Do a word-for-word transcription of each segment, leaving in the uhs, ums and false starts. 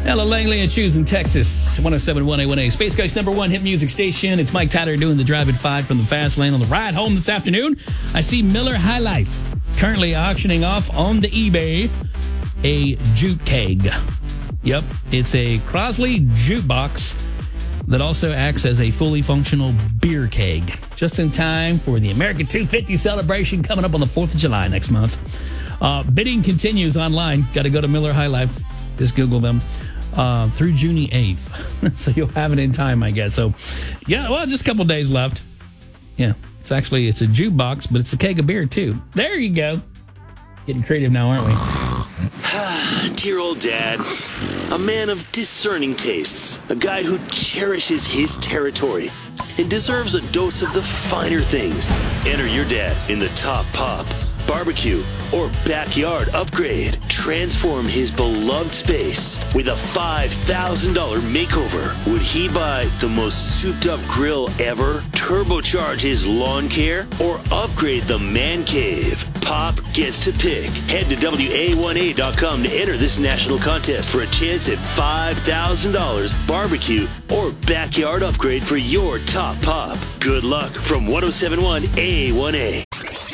Ella Langley and Shoes in Texas, one oh seven point one A one A. Space Coast number one hit music station. It's Mike Tyler doing the Drive at five from the Fast Lane on the ride home this afternoon. I see Miller High Life currently auctioning off on the eBay a jute keg. Yep, it's a Crosley jukebox that also acts as a fully functional beer keg. Just in time for the American two fifty celebration coming up on the fourth of July next month. Uh, bidding continues online. Got to go to Miller High Life. Just Google them. Uh, through June eighth. So you'll have it in time, I guess. So, yeah, well, just a couple days left. Yeah, it's actually, it's a jukebox, but it's a keg of beer, too. There you go. Getting creative now, aren't we? Dear old dad, a man of discerning tastes, a guy who cherishes his territory and deserves a dose of the finer things. Enter your dad in the Top Pop barbecue or backyard upgrade. Transform his beloved space with a five thousand dollars makeover. Would he buy the most souped up grill ever, turbocharge his lawn care, or upgrade the man cave? Pop gets to pick. Head to W A one A dot com to enter this national contest for a chance at five thousand dollars barbecue or backyard upgrade for your Top Pop. Good luck from one oh seven point one A one A.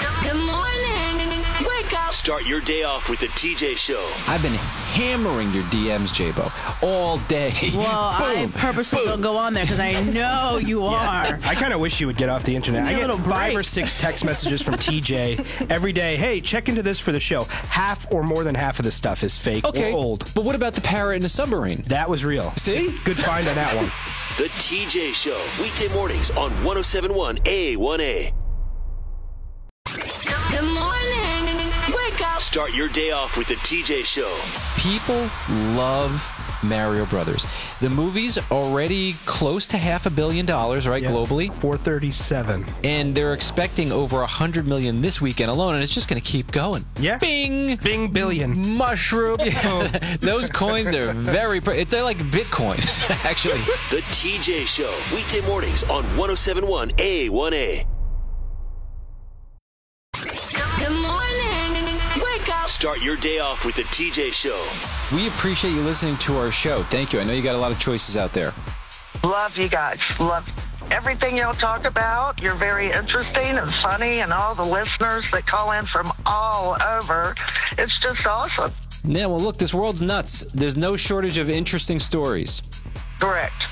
Start your day off with the T J Show. I've been hammering your D Ms, J-Bo, all day. Well, I purposely don't go on there because I know you are. I kind of wish you would get off the internet. I get five or six text messages from T J every day. Hey, check into this for the show. Half or more than half of the stuff is fake okay, or old. But what about the parrot in the submarine? That was real. See? Good find on that one. The T J Show, weekday mornings on one oh seven point one A one A. Good morning. Wake up. Start your day off with the T J Show. People love Mario Brothers. The movie's already close to half a billion dollars, right, yeah, globally? four thirty-seven. And they're expecting over one hundred million this weekend alone, and it's just going to keep going. Yeah. Bing! Bing billion. Mushroom. Yeah. Those coins are very... Pre- they're like Bitcoin, actually. The T J Show, weekday mornings on one oh seven point one A one A. Good morning. Wake up. Start your day off with the T J Show. We appreciate you listening to our show. Thank you. I know you got a lot of choices out there. Love you guys. Love everything y'all talk about. You're very interesting and funny, and all the listeners that call in from all over. It's just awesome. Yeah, well, look, this world's nuts. There's no shortage of interesting stories. Correct.